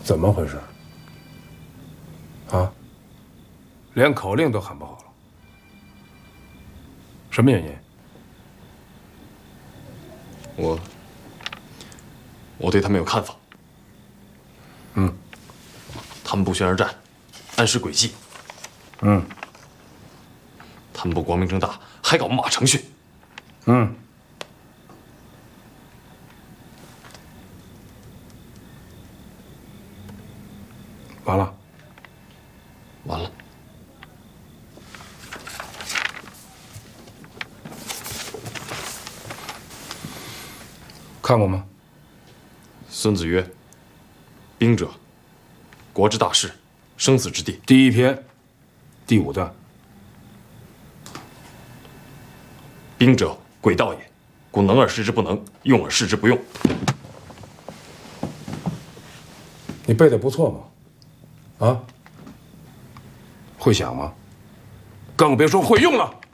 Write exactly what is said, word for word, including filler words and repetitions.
怎么回事？啊？连口令都喊不好了，什么原因？ 我我对他们有看法。 嗯， 他们不宣而战，暗示诡计。 嗯， 他们不光明正大，还搞木马程序。 嗯。 完了， 完了。 看过吗？ 孙子曰：“兵者，国之大事，生死之地。” 第一篇，第五段。 兵者，诡道也，故能而示之不能，用而示之不用。 你背的不错嘛。 啊，会想吗？更别说会用了。